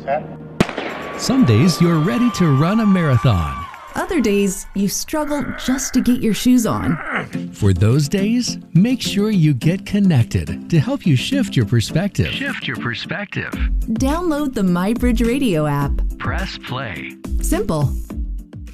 set. Some days you're ready to run a marathon. Other days, you struggle just to get your shoes on. For those days, make sure you get connected to help you shift your perspective. Download the MyBridge Radio app. Press play. Simple.